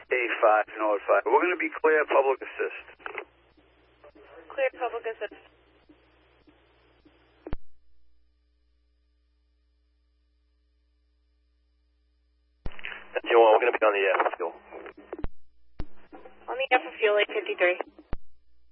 A5, North 5. We're going to be clear public assist. Clear public assist. That's your one. We're going to be on the air for fuel. On the air for fuel 853.